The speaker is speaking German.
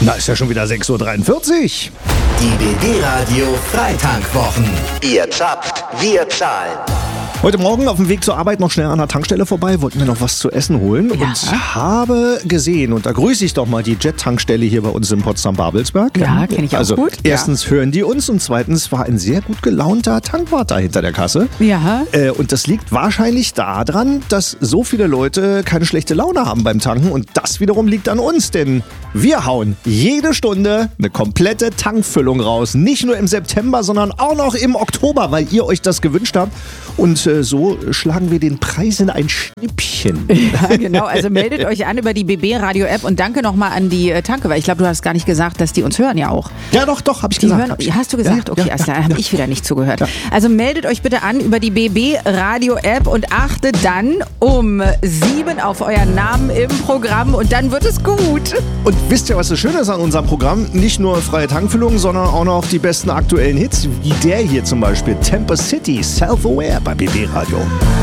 Na, ist ja schon wieder 6:43 Uhr. Die BB Radio Freitankwwochen. Ihr zapft, wir zahlen. Heute Morgen auf dem Weg zur Arbeit noch schnell an der Tankstelle vorbei, wollten wir noch was zu essen holen und habe gesehen, und da grüße ich doch mal die Jet-Tankstelle hier bei uns in Potsdam-Babelsberg. Ja, kenne ich auch also, gut. Erstens hören die uns und zweitens war ein sehr gut gelaunter Tankwart da hinter der Kasse. Ja. Und das liegt wahrscheinlich daran, dass so viele Leute keine schlechte Laune haben beim Tanken und das wiederum liegt an uns, denn wir hauen jede Stunde eine komplette Tankfüllung raus. Nicht nur im September, sondern auch noch im Oktober, weil ihr euch das gewünscht habt. Und so schlagen wir den Preis in ein Schnippchen. Ja, genau. Also meldet euch an über die BB Radio App und danke nochmal an die Tanke, weil ich glaube, du hast gar nicht gesagt, dass die uns hören ja auch. Ja, doch, habe ich Die gesagt. hören, hast du gesagt? Ja, okay, ja, also da habe ich wieder nicht zugehört. Ja. Also meldet euch bitte an über die BB Radio App und achtet dann um 7 auf euren Namen im Programm und dann wird es gut. Und wisst ihr, was das Schöne ist an unserem Programm? Nicht nur freie Tankfüllung, sondern auch noch die besten aktuellen Hits, wie der hier zum Beispiel, Temper City, Self-Aware bei BB Radio.